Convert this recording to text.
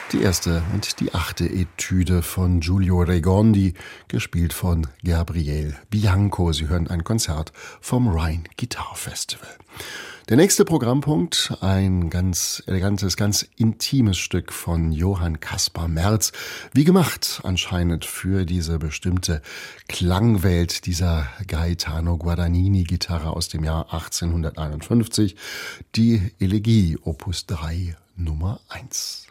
Die erste und die achte Etüde von Giulio Regondi, gespielt von Gabriele Bianco. Sie hören ein Konzert vom Rhine Guitar Festival. Der nächste Programmpunkt, ein ganz elegantes, ganz intimes Stück von Johann Caspar Merz. Wie gemacht anscheinend für diese bestimmte Klangwelt dieser Gaetano Guadagnini-Gitarre aus dem Jahr 1851. Die Elegie Opus 3 Nummer 1.